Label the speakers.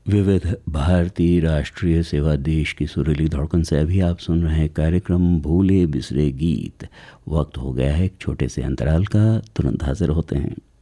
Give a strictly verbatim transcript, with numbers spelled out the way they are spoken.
Speaker 1: विविध भारती राष्ट्रीय सेवा देश की सुरीली धड़कन से अभी आप सुन रहे हैं कार्यक्रम भूले बिसरे गीत। वक्त हो गया है एक छोटे से अंतराल का, तुरंत हाजिर होते हैं।